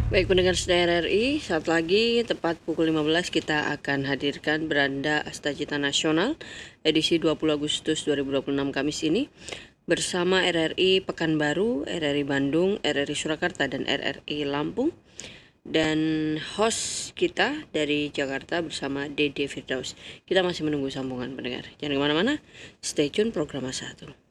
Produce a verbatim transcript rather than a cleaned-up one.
Baik pendengar setia R R I, saat lagi tepat pukul lima belas kita akan hadirkan Beranda Astagita Nasional edisi dua puluh Agustus dua ribu dua puluh enam Kamis ini bersama R R I Pekanbaru, R R I Bandung, R R I Surakarta, dan R R I Lampung. Dan host kita dari Jakarta bersama Dede Firdaus. Kita masih menunggu sambungan pendengar. Jangan kemana-mana, stay tune program satu.